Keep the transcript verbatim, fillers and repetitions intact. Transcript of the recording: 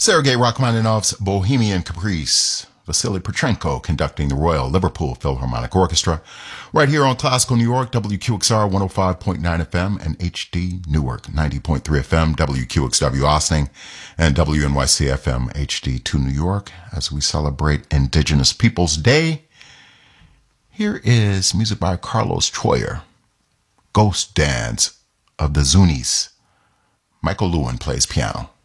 Sergei Rachmaninoff's Bohemian Caprice. Vasily Petrenko conducting the Royal Liverpool Philharmonic Orchestra. Right here on Classical New York, W Q X R one oh five point nine F M and H D Newark ninety point three F M, W Q X W Austin, and W N Y C F M H D two New York as we celebrate Indigenous Peoples Day. Here is music by Carlos Troyer, Ghost Dance of the Zunis. Michael Lewin plays piano.